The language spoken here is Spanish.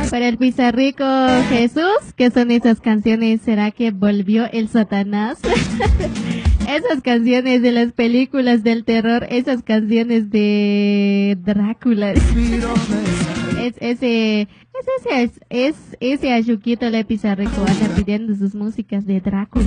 Para el Pizarrico Jesús, ¿qué son esas canciones? ¿Será que volvió el Satanás? Esas canciones de las películas del terror, esas canciones de Drácula. Es ese Ayuquito le Pizarrico anda pidiendo sus músicas de Drácula.